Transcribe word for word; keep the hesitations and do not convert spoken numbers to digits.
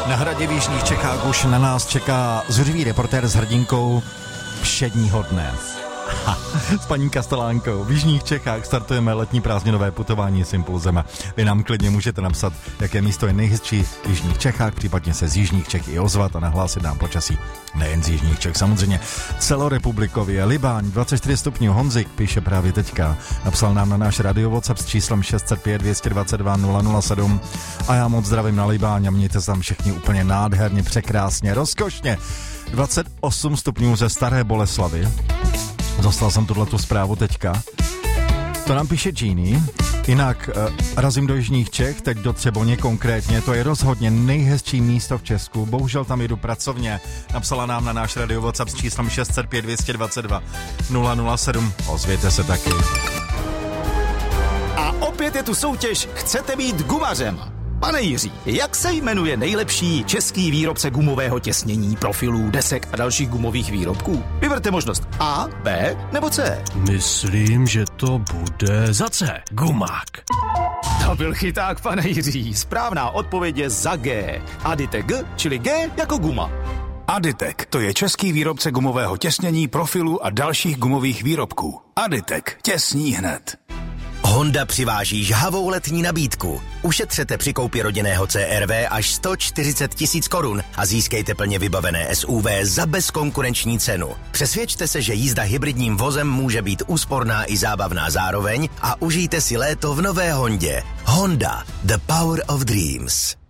Na hradě v jižních Čechách už na nás čeká zuřivý reportér s hrdinkou všedního dne. Ha, s paní Kastelánkou. V jižních Čechách startujeme letní prázdninové putování s Impulzem. Vy nám klidně můžete napsat, jaké místo je nejhezčí v jižních Čechách, případně se z jižních Čech i ozvat a nahlásit nám počasí. Nejen z jižních Čech, samozřejmě celorepublikově. Libáň, dvacet čtyři stupňů, Honzik píše právě teďka. Napsal nám na náš radio WhatsApp s číslem šest set pět dvě dvacet dva nula nula sedm a já moc zdravím na Libáň a mějte se tam všichni úplně nádherně, překrásně, rozkošně. dvacet osm stupňů ze Staré Boleslavy. Dostal jsem tuhletu zprávu teďka. To nám píše Genie. Jinak uh, razím do jižních Čech, teď do Třeboně konkrétně. To je rozhodně nejhezčí místo v Česku. Bohužel tam jedu pracovně. Napsala nám na náš radio WhatsApp s číslem šest set pět dvě dvacet dva nula nula sedm. Ozvěte se taky. A opět je tu soutěž Chcete být gumařem? Pane Jiří, jak se jmenuje nejlepší český výrobce gumového těsnění, profilů, desek a dalších gumových výrobků? Vyberte možnost A, B nebo C. Myslím, že to bude za C. Gumák. To byl chyták, pane Jiří. Správná odpověď je za G. Aditek G, čili G jako guma. Aditek, to je český výrobce gumového těsnění, profilů a dalších gumových výrobků. Aditek, těsní hned. Honda přiváží žhavou letní nabídku. Ušetřete při koupi rodinného C R V až sto čtyřicet tisíc korun a získejte plně vybavené S U V za bezkonkurenční cenu. Přesvědčte se, že jízda hybridním vozem může být úsporná i zábavná zároveň a užijte si léto v nové Hondě. Honda, the power of dreams.